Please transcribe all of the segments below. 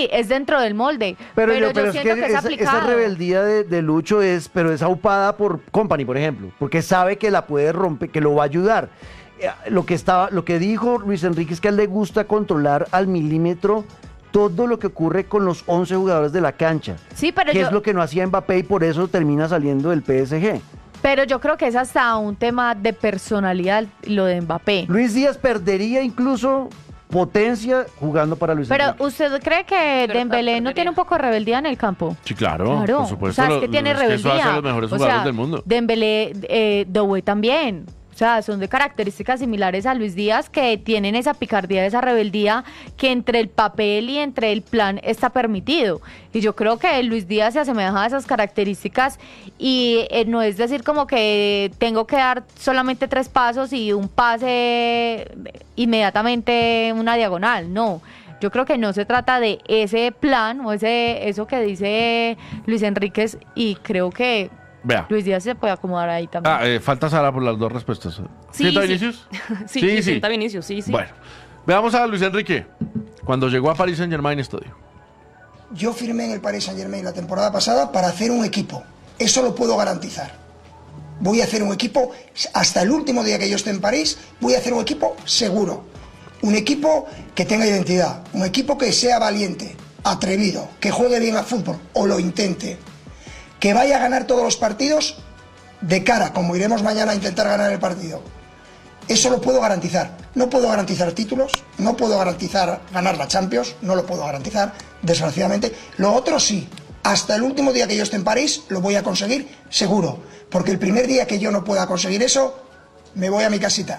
Sí, es dentro del molde, pero yo siento que es aplicado. Esa rebeldía de Lucho es aupada por Company, por ejemplo, porque sabe que la puede romper, que lo va a ayudar. Lo que dijo Luis Enrique es que a él le gusta controlar al milímetro todo lo que ocurre con los 11 jugadores de la cancha, sí, pero que es lo que no hacía Mbappé y por eso termina saliendo del PSG. Pero yo creo que es hasta un tema de personalidad lo de Mbappé. Luis Díaz perdería incluso potencia jugando para Luis Enrique. Pero ¿usted cree que Dembélé no tiene un poco de rebeldía en el campo? Sí, claro, por supuesto. O sea, es que tiene rebeldía. Eso hace a los mejores jugadores del mundo. Dembélé, Doué también. O sea, son de características similares a Luis Díaz, que tienen esa picardía, esa rebeldía, que entre el papel y entre el plan está permitido. Y yo creo que Luis Díaz se asemeja a esas características y no es decir como que tengo que dar solamente 3 pasos y un pase inmediatamente una diagonal, no. Yo creo que no se trata de ese plan o eso que dice Luis Enríquez, y creo que Vea. Luis Díaz se puede acomodar ahí también. Falta Sara por las 2 respuestas. Sí, ¿Sienta sí. Vinicius? Sí, sienta Vinicius, sí. Bueno, veamos a Luis Enrique. Cuando llegó a Paris Saint-Germain, estudio. Yo firmé en el Paris Saint-Germain la temporada pasada para hacer un equipo. Eso lo puedo garantizar. Voy a hacer un equipo, hasta el último día que yo esté en París, voy a hacer un equipo seguro. Un equipo que tenga identidad. Un equipo que sea valiente, atrevido, que juegue bien al fútbol, o lo intente. Que vaya a ganar todos los partidos de cara, como iremos mañana a intentar ganar el partido. Eso lo puedo garantizar. No puedo garantizar títulos, no puedo garantizar ganar la Champions, no lo puedo garantizar, desgraciadamente. Lo otro sí, hasta el último día que yo esté en París lo voy a conseguir seguro, porque el primer día que yo no pueda conseguir eso, me voy a mi casita.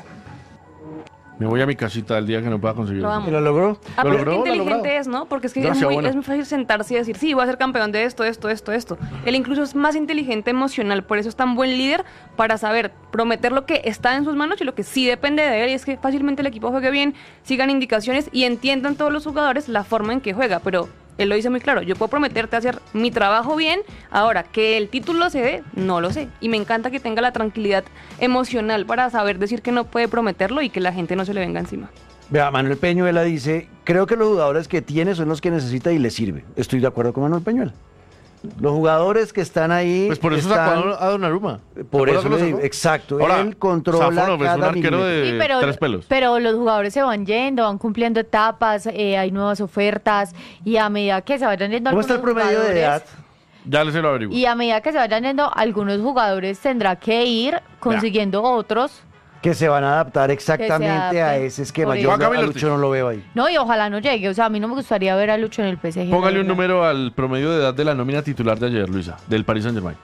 Me voy a mi casita el día que no pueda conseguir Lo eso. amo. ¿Y lo logró? Pero logró, qué lo ha inteligente logrado. es, ¿no? Porque es que Gracias, es muy fácil sentarse y decir, sí, voy a ser campeón de esto. Él incluso es más inteligente emocional, por eso es tan buen líder, para saber prometer lo que está en sus manos y lo que sí depende de él, y es que fácilmente el equipo juegue bien, sigan indicaciones y entiendan todos los jugadores la forma en que juega, pero él lo dice muy claro, yo puedo prometerte hacer mi trabajo bien, ahora que el título se dé, no lo sé, y me encanta que tenga la tranquilidad emocional para saber decir que no puede prometerlo y que la gente no se le venga encima. Vea, Manuel Peñuela dice, creo que los jugadores que tiene son los que necesita y le sirve. Estoy de acuerdo con Manuel Peñuela. Los jugadores que están ahí... Pues por eso están, sacó a Donnarumma. Por eso ¿Te acuerdas que lo le digo, sacó? exacto. Ahora, Él controla Safronov es un cada arquero milímetro. de Sí, 3 pelos. pero los jugadores se van yendo, van cumpliendo etapas, hay nuevas ofertas, y a medida que se vayan yendo ¿Cómo está el algunos promedio de edad? jugadores, Ya les lo averiguo. y a medida que se vayan yendo algunos jugadores, tendrá que ir consiguiendo otros. Que se van a adaptar exactamente a adapten. ese esquema. Por Yo eso. a Lucho no lo veo ahí. No, y ojalá no llegue, o sea, a mí no me gustaría ver a Lucho en el PSG. Póngale un la verdad. número al promedio de edad de la nómina titular de ayer, Luisa, del Paris Saint-Germain.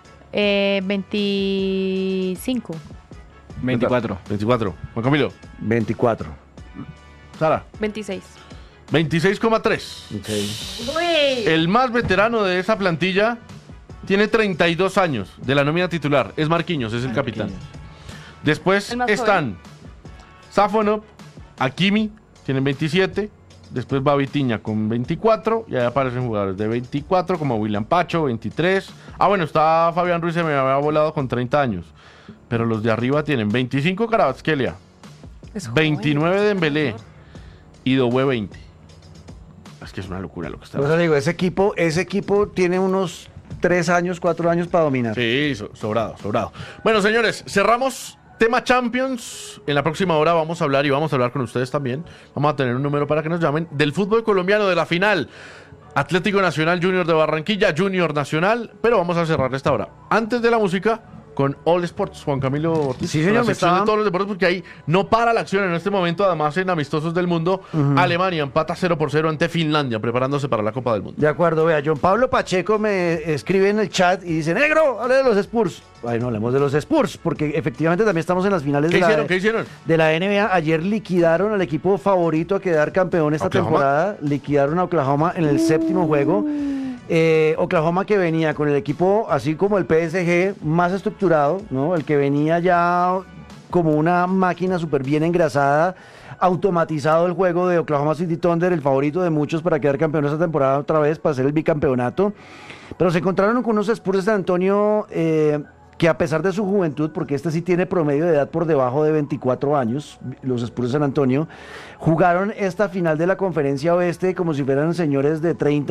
25. 24. 24. Juan Camilo. 24. Sara. 26. 26,3. Ok. Uy. El más veterano de esa plantilla tiene 32 años de la nómina titular. Es Marquinhos, es el capitán. Después El más están Safronov, Hakimi, tienen 27. Después va Vitinha con 24. Y ahí aparecen jugadores de 24, como William Pacho, 23. Ah, bueno, está Fabián Ruiz, se me había volado con 30 años. Pero los de arriba tienen 25 Kvaratskhelia, Es joven. 29 Dembélé y Doué 20. Es que es una locura lo que está Por eso haciendo. digo, ese equipo tiene unos 3 años, 4 años para dominar. Sí, sobrado. Bueno, señores, cerramos tema Champions. En la próxima hora vamos a hablar, y vamos a hablar con ustedes también. Vamos a tener un número para que nos llamen del fútbol colombiano, de la final. Atlético Nacional Junior de Barranquilla, Junior Nacional. Pero vamos a cerrar esta hora. Antes de la música, con All Sports, Juan Camilo Ortiz. Sí, señor, Con la me sección estaba- de todos los deportes, porque ahí no para la acción en este momento. Además, en amistosos del mundo, Alemania empata 0-0 ante Finlandia, preparándose para la Copa del Mundo. De acuerdo, vea, John Pablo Pacheco me escribe en el chat y dice, negro, hable de los Spurs. Bueno, hablemos de los Spurs, porque efectivamente también estamos en las finales ¿Qué de hicieron? ¿Qué hicieron? de la NBA. Ayer liquidaron al equipo favorito a quedar campeón esta ¿Oklahoma? temporada. Liquidaron a Oklahoma en el séptimo juego. Oklahoma, que venía con el equipo, así como el PSG, más estructurado, ¿no? El que venía ya como una máquina súper bien engrasada, automatizado el juego de Oklahoma City Thunder, el favorito de muchos para quedar campeón esta temporada otra vez, para hacer el bicampeonato. Pero se encontraron con unos Spurs de San Antonio que, a pesar de su juventud, porque este sí tiene promedio de edad por debajo de 24 años, los Spurs de San Antonio, jugaron esta final de la Conferencia Oeste como si fueran señores de 30